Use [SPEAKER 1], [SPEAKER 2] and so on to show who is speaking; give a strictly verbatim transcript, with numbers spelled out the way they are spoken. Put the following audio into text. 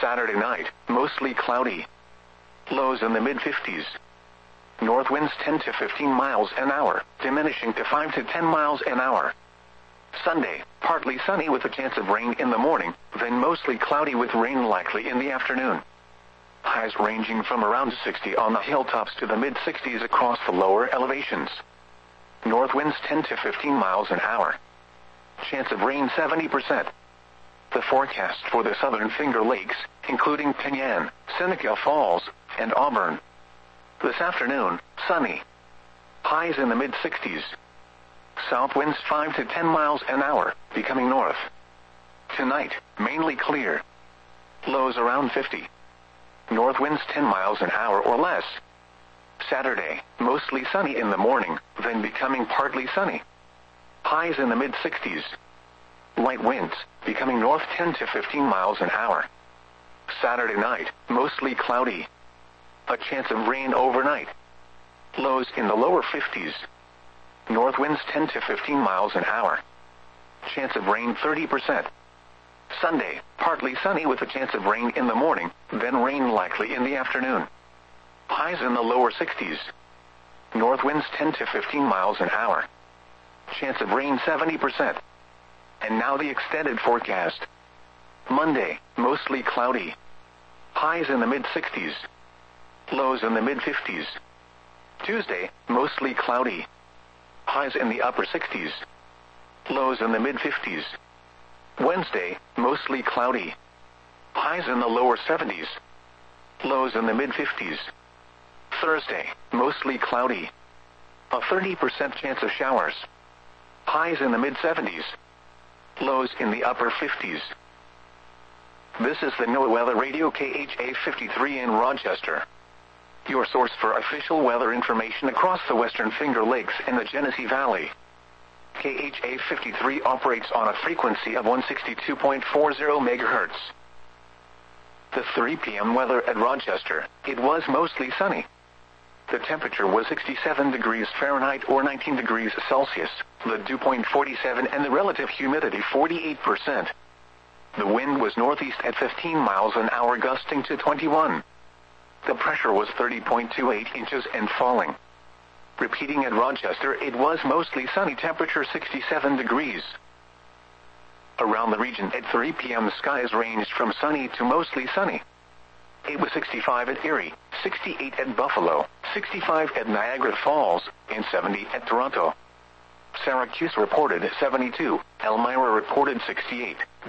[SPEAKER 1] Saturday night, mostly cloudy. Lows in the mid fifties. North winds ten to fifteen miles an hour, diminishing to five to ten miles an hour. Sunday, partly sunny with a chance of rain in the morning, then mostly cloudy with rain likely in the afternoon. Highs ranging from around sixty on the hilltops to the mid sixties across the lower elevations. North winds ten to fifteen miles an hour. Chance of rain seventy percent. The forecast for the southern Finger Lakes, including Penyan, Seneca Falls, and Auburn. This afternoon, sunny. Highs in the mid sixties. South winds five to ten miles an hour, becoming north. Tonight, mainly clear. Lows around fifty. North winds ten miles an hour or less. Saturday, mostly sunny in the morning, then becoming partly sunny. Highs in the mid sixties. Light winds, becoming north ten to fifteen miles an hour. Saturday night, mostly cloudy. A chance of rain overnight. Lows in the lower fifties. North winds ten to fifteen miles an hour. Chance of rain thirty percent. Sunday, partly sunny with a chance of rain in the morning, then rain likely in the afternoon. Highs in the lower sixties. North winds ten to fifteen miles an hour. Chance of rain seventy percent. And now the extended forecast. Monday, mostly cloudy. Highs in the mid sixties. Lows in the mid fifties. Tuesday, mostly cloudy. Highs in the upper sixties. Lows in the mid fifties. Wednesday, mostly cloudy. Highs in the lower seventies. Lows in the mid fifties. Thursday, mostly cloudy. A thirty percent chance of showers. Highs in the mid seventies. Lows in the upper fifties. This is the NOAA Weather Radio K H A fifty-three in Rochester. Your source for official weather information across the Western Finger Lakes and the Genesee Valley. K H A fifty-three operates on a frequency of one sixty-two point four zero megahertz. The three p m weather at Rochester, it was mostly sunny. The temperature was sixty-seven degrees Fahrenheit or nineteen degrees Celsius, the dew point forty-seven and the relative humidity forty-eight percent. The wind was northeast at fifteen miles an hour gusting to twenty-one. The pressure was thirty point two eight inches and falling. Repeating at Rochester, it was mostly sunny, temperature sixty-seven degrees. Around the region at three p m skies ranged from sunny to mostly sunny. It was sixty-five at Erie, sixty-eight at Buffalo, sixty-five at Niagara Falls, and seventy at Toronto. Syracuse reported seventy-two, Elmira reported sixty-eight.